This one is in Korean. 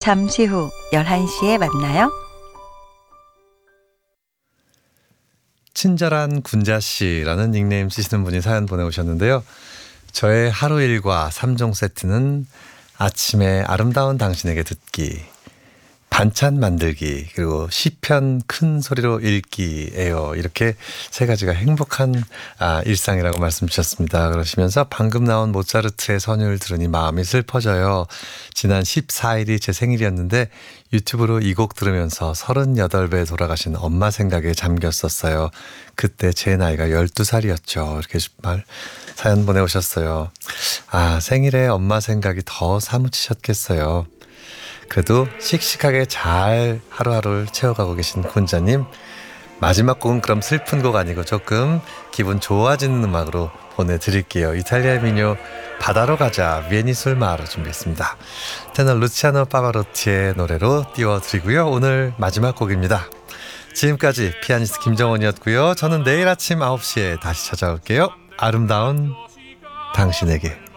잠시 후 11시에 만나요. 친절한 군자씨라는 닉네임 쓰시는 분이 사연 보내오셨는데요. 저의 하루 일과 3종 세트는 아침에 아름다운 당신에게 듣기, 반찬 만들기, 그리고 시편 큰 소리로 읽기예요. 이렇게 세 가지가 행복한 일상이라고 말씀 주셨습니다. 그러시면서 방금 나온 모차르트의 선율 들으니 마음이 슬퍼져요. 지난 14일이 제 생일이었는데 유튜브로 이 곡 들으면서 38배 돌아가신 엄마 생각에 잠겼었어요. 그때 제 나이가 12살이었죠. 이렇게 사연 보내오셨어요. 생일에 엄마 생각이 더 사무치셨겠어요. 그래도 씩씩하게 잘 하루하루를 채워가고 계신 군자님, 마지막 곡은 그럼 슬픈 곡 아니고 조금 기분 좋아지는 음악으로 보내드릴게요. 이탈리아 민요 바다로 가자 비에니 술 마로 준비했습니다. 테너 루치아노 파바로티의 노래로 띄워드리고요. 오늘 마지막 곡입니다. 지금까지 피아니스트 김정원이었고요. 저는 내일 아침 9시에 다시 찾아올게요. 아름다운 당신에게.